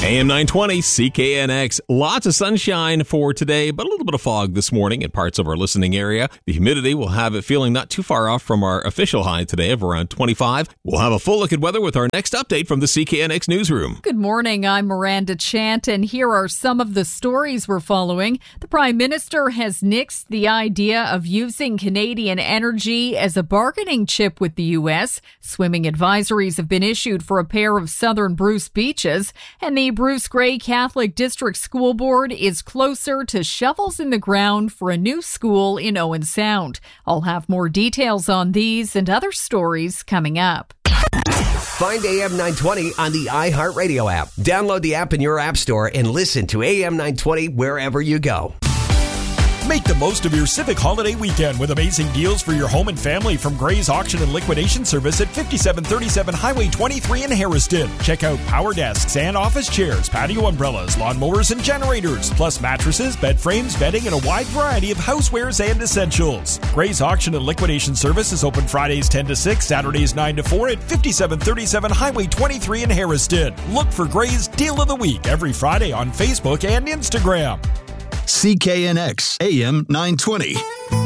AM 920, CKNX. Lots of sunshine for today, but a little bit of fog this morning in parts of our listening area. The humidity will have it feeling not too far off from our official high today of around 25. We'll have a full look at weather with our next update from the CKNX newsroom. Good morning. I'm Miranda Chant, and here are some of the stories we're following. The Prime Minister has nixed the idea of using Canadian energy as a bargaining chip with the U.S. Swimming advisories have been issued for a pair of southern Bruce beaches, and the Bruce Grey Catholic District School Board is closer to shovels in the ground for a new school in Owen Sound. I'll have more details on these and other stories coming up. Find AM 920 on the iHeartRadio app. Download the app in your app store and listen to AM 920 wherever you go. Make the most of your Civic holiday weekend with amazing deals for your home and family from Gray's Auction and Liquidation Service at 5737 Highway 23 in Harriston. Check out power desks and office chairs, patio umbrellas, lawnmowers, and generators, plus mattresses, bed frames, bedding, and a wide variety of housewares and essentials. Gray's Auction and Liquidation Service is open Fridays 10 to 6, Saturdays 9 to 4 at 5737 Highway 23 in Harriston. Look for Gray's Deal of the Week every Friday on Facebook and Instagram. CKNX AM 920.